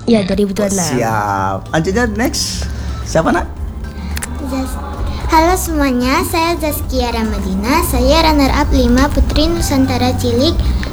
Iya, 2026. Siap. Lanjutnya next. Siapa nak? Halo semuanya, saya Zaskia Ramadina. Saya runner up 5 Putri Nusantara Cilik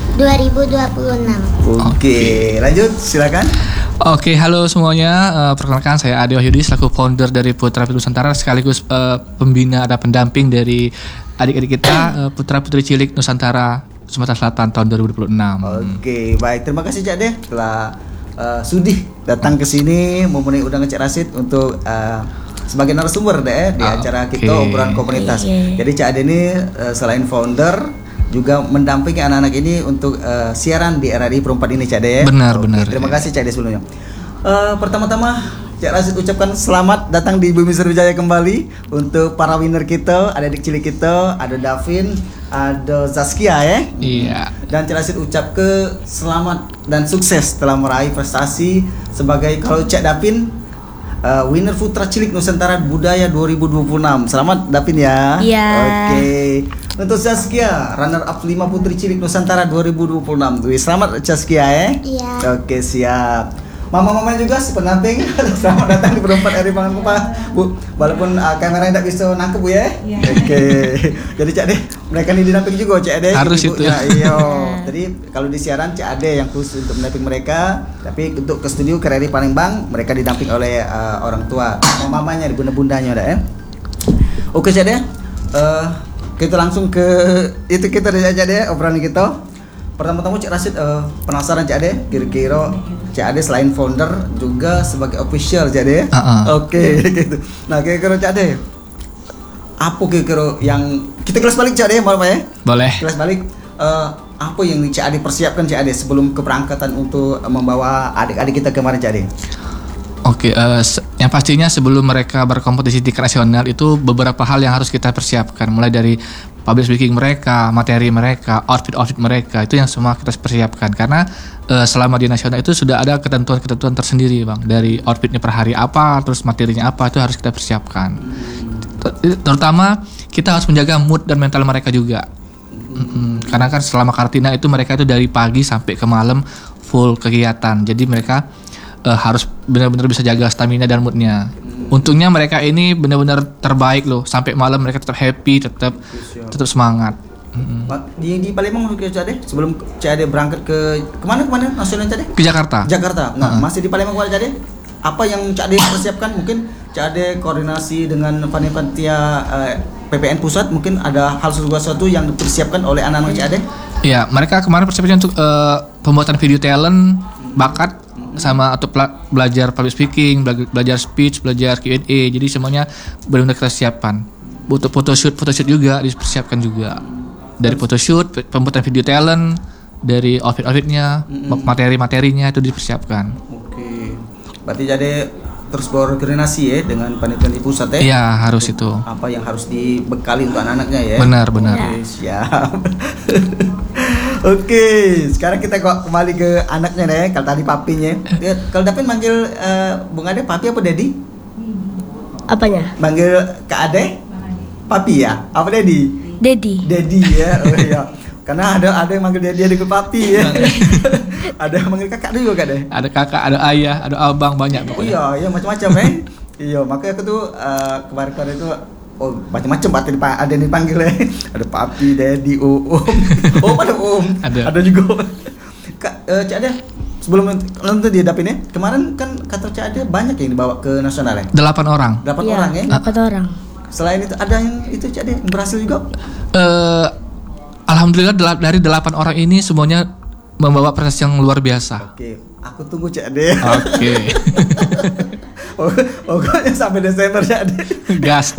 2026. Oke, lanjut silakan. Oke, halo semuanya. Perkenalkan saya Ade Wahyudi selaku founder dari Putra Putri Nusantara sekaligus pembina dan pendamping dari adik-adik kita Putra Putri Cilik Nusantara Sumatera Selatan tahun 2026. Oke, baik. Terima kasih Cak Deh telah sudi datang ke sini memenuhi undangan Cak Rasid untuk sebagai narasumber deh di acara kita obrolan komunitas. Jadi Cak Ade ini selain founder juga mendampingi anak-anak ini untuk siaran di RRI Perempat ini Cak Ade. Benar. Terima kasih Cak Ade sebelumnya. Pertama-tama Cak Rasid ucapkan selamat datang di Bumi Sriwijaya kembali untuk para winner kita, ada adik cilik kita, ada Davin, ada Zaskia ya. Iya. Dan Cak Rasid ucap ke selamat dan sukses telah meraih prestasi sebagai kalau Cak Davin winner Putra Cilik Nusantara Budaya 2026. Selamat Davin ya. Iya. Oke. Untuk Zaskia, runner up 5 Putri Cilik Nusantara 2026. Selamat Zaskia ya. Iya. Oke, siap. Mama-mama juga si pendamping. Selamat datang di Perempat RRI Pangankupa, Bu. Walaupun kameranya tidak bisa nangkep Bu ya. Iya. Oke. Jadi Cak Ade, mereka ini didamping juga Cak Ade. Harus ibunya. itu. Iya. Jadi kalau di siaran Cak Ade yang khusus untuk mendamping mereka, tapi untuk ke studio ke RRI Palembang mereka didamping oleh orang tua, mamanya, bunda-bundanya ada ya. Oke Cak Ade. Kita langsung ke itu kita Cak Ade obrolan kita. Pertama-tama Cak Rasid penasaran Cak Ade, kira-kira Cak Ade selain founder juga sebagai official Cak Ade. Oke, gitu. Nah, kira-kira Cak Ade apa kira-kira yang kita kelas balik Cak Ade malam ya? Boleh. Kelas balik apa yang Cak Ade persiapkan Cak Ade sebelum keberangkatan untuk membawa adik-adik kita kemarin Cak Ade? Oke, yang pastinya sebelum mereka berkompetisi di tingkat nasional itu beberapa hal yang harus kita persiapkan, mulai dari public speaking mereka, materi mereka, outfit mereka, itu yang semua kita persiapkan karena selama di nasional itu sudah ada ketentuan tersendiri Bang, dari outfitnya per hari apa, terus materinya apa, itu harus kita persiapkan. Terutama kita harus menjaga mood dan mental mereka juga. Karena kan selama karantina itu mereka itu dari pagi sampai ke malam full kegiatan, jadi mereka harus benar-benar bisa jaga stamina dan moodnya. Untungnya mereka ini benar-benar terbaik loh, sampai malam mereka tetap happy, tetap semangat. Di Palembang Cak Ade sebelum Cak Ade berangkat ke kemana nasional Cak Ade? Ke Jakarta. Nah, masih di Palembang Cak Ade? Apa yang Cak Ade persiapkan? Mungkin Cak Ade koordinasi dengan panitia PPN pusat, mungkin ada hal sesuatu yang dipersiapkan oleh anak-anak Cak Ade? Iya, mereka kemarin persiapannya untuk pembuatan video talent, bakat, sama untuk belajar public speaking, belajar speech, belajar Q&A. Jadi semuanya benar-benar kita siapkan. Untuk photoshoot juga dipersiapkan juga. Dari photoshoot, pembuatan video talent, dari outfitnya, materi-materinya itu dipersiapkan. Oke. Berarti jadi terus berkoordinasi ya dengan panitia di pusat ya? Iya, harus itu. Apa yang harus dibekali untuk anak-anaknya ya? Benar. Oke, siap. Oke, sekarang kita kembali ke anaknya deh. Kalau tadi papinya, kalau Davin manggil Bung Ade papi apa Dedi? Apanya? Manggil Kak Ade? Papi ya? Apa Dedi? Dedi ya. Oh iya. Karena ada yang manggil Dedi ke papi ya. Ada yang manggil kakak juga Kak Ade? Ada kakak, ada ayah, ada abang, banyak pokoknya. Iya, macam-macam ya. Iya, makanya aku tuh kemarin itu macam-macam ada yang dipanggil ya. Ada papi, Dedi, om. Ada om. Ada juga. Kak, Cak Ade sebelum nanti dia dapin ya. Kemarin kan kata Cak Ade banyak yang dibawa ke nasional ya. 8 orang. 8 orang ya. 8 orang. Selain itu ada yang itu Cak Ade yang berhasil juga. Alhamdulillah dari 8 orang ini semuanya membawa prestasi yang luar biasa. Oke, aku tunggu Cak Ade. Oke. Pokoknya sampai Desember Cak Ade. Gas.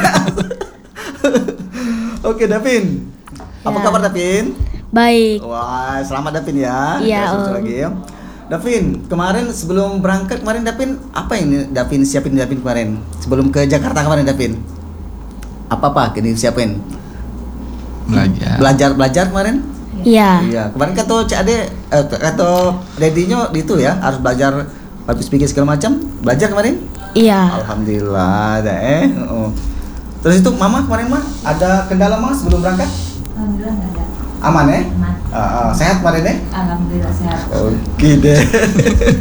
Oke, Davin. Apa kabar Davin? Baik. Wah, selamat Davin ya. Iya, Om. Lagi ya. Davin, kemarin sebelum berangkat Davin, apa yang Davin siapin kemarin? Sebelum ke Jakarta kemarin Davin? Apa yang siapin? Belajar kemarin? Iya. Kemarin kata Cak Ade, kata Dedinya itu ya, harus belajar public speaking segala macam. Belajar kemarin? Iya. Alhamdulillah, Terus itu Mama kemarin ada kendala sebelum berangkat? Alhamdulillah nggak ada. Aman ya? Aman. Sehat kemarin ya? Alhamdulillah sehat. Oke deh.